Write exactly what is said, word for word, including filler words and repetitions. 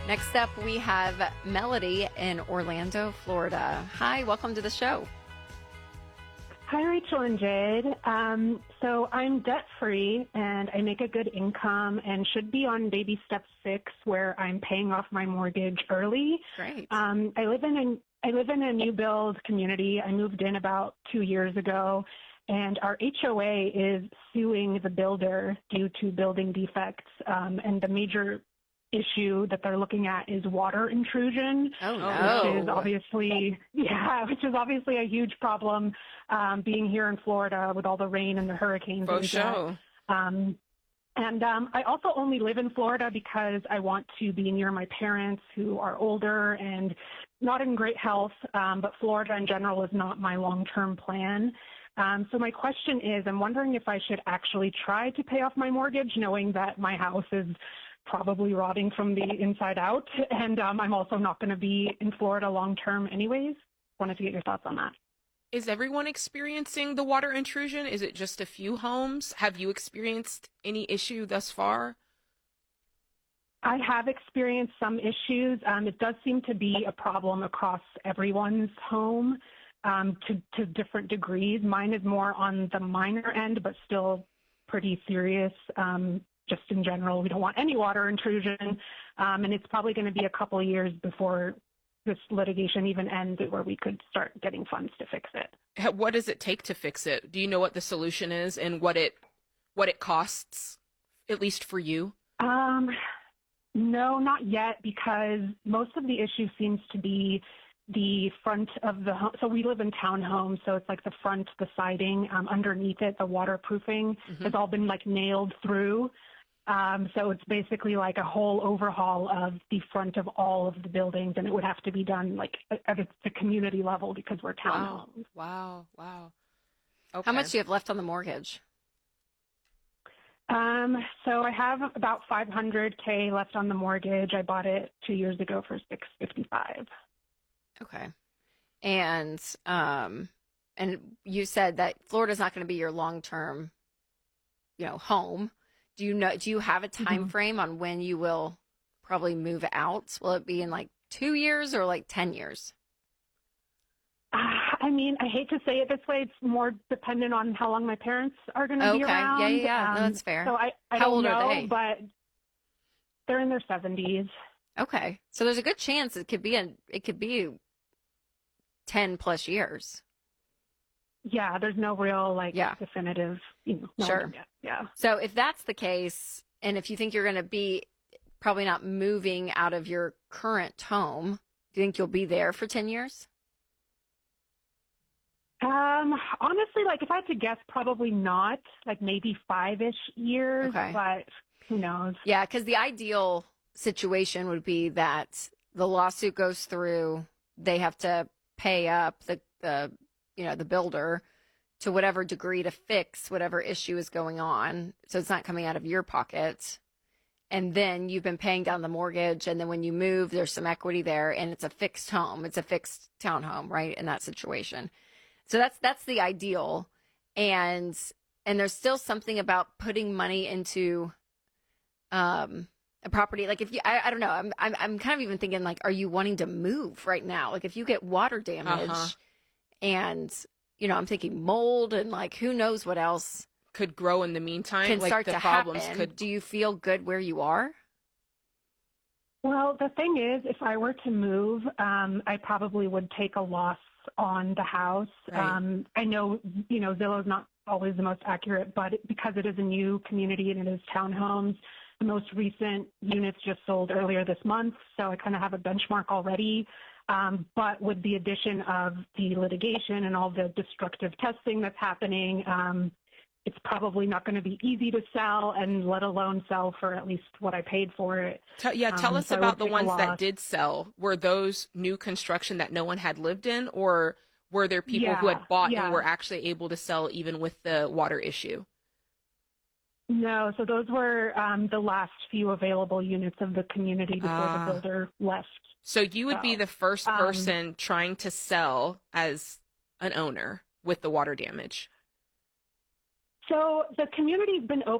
Next up, we have Melody in Orlando, Florida. Hi, welcome to the show. Hi, Rachel and Jade. Um, so I'm debt-free, and I make a good income and should be on baby step six, where I'm paying off my mortgage early. Great. Um, I live in a I live in a new build community. I moved in about two years ago, and our H O A is suing the builder due to building defects. Um, and the major issue that they're looking at is water intrusion, Oh, no. which is obviously, yeah, which is obviously a huge problem, um, being here in Florida with all the rain and the hurricanes. For and sure. that. Um, and um, I also only live in Florida because I want to be near my parents who are older and not in great health, um, but Florida in general is not my long-term plan. Um, so my question is, I'm wondering if I should actually try to pay off my mortgage, knowing that my house is probably rotting from the inside out, and um, I'm also not going to be in Florida long-term anyways. Wanted to get your thoughts on that. Is everyone experiencing the water intrusion? Is it just a few homes? Have you experienced any issue thus far? I have experienced some issues. Um, it does seem to be a problem across everyone's home um, to, to different degrees. Mine is more on the minor end, but still pretty serious. Um, just in general, we don't want any water intrusion, um, and it's probably going to be a couple of years before this litigation even ends where we could start getting funds to fix it. What does it take to fix it? Do you know what the solution is and what it what it costs, at least for you? Um, no, not yet, because most of the issue seems to be the front of the home. So we live in townhomes, so it's like the front, the siding, um, underneath it, the waterproofing Mm-hmm. has all been like nailed through. Um, so it's basically like a whole overhaul of the front of all of the buildings, and it would have to be done like at the community level because we're Wow. townhomes. Wow. Wow. Okay. How much do you have left on the mortgage? Um, so I have about five hundred K left on the mortgage. I bought it two years ago for six fifty-five. Okay. And um, and you said that Florida's not going to be your long-term, you know, home. Do you know? Do you have a time Mm-hmm. frame on when you will probably move out? Will it be in like two years or like ten years? Uh, I mean, I hate to say it this way. It's more dependent on how long my parents are going to Okay. be around. Yeah, yeah, yeah. No, Um, that's fair. So I, I How don't old know, are they? but they're in their seventies. Okay. So there's a good chance it could be a, it could be ten plus years. Yeah, there's no real like Yeah. definitive, you know, no Sure. one yet. Yeah. So if that's the case, and if you think you're going to be probably not moving out of your current home, do you think you'll be there for ten years? Um, honestly, like if I had to guess, probably not. Like maybe five-ish years, Okay. but who knows? Yeah, because the ideal situation would be that the lawsuit goes through, they have to pay up the, the you know, the builder to whatever degree to fix whatever issue is going on. So it's not coming out of your pocket. And then you've been paying down the mortgage. And then when you move, there's some equity there and it's a fixed home. It's a fixed townhome, right? In that situation. So that's, that's the ideal. And, and there's still something about putting money into, um, a property. Like if you, I, I don't know, I'm, I'm, I'm kind of even thinking like, are you wanting to move right now? Like if you get water damage Uh-huh. and, you know, I'm thinking mold and like, who knows what else Could grow in the meantime. can like start the to problems happen. could. Do you feel good where you are? Well, the thing is, if I were to move, um, I probably would take a loss on the house. Right. Um, I know, you know, Zillow's not always the most accurate, but it, because it is a new community and it is townhomes, the most recent units just sold earlier this month, so I kind of have a benchmark already. Um, but with the addition of the litigation and all the destructive testing that's happening, um, it's probably not going to be easy to sell, and let alone sell for at least what I paid for it. Tell, yeah, tell Um, us so I about would the take a ones that loss. did sell. Were those new construction that no one had lived in, or were there people who Yeah, had bought yeah. and were actually able to sell even with the water issue? No, so those were um, the last few available units of the community before Ah. the builder left. So you would be So, the first um, person trying to sell as an owner with the water damage. So the community's been open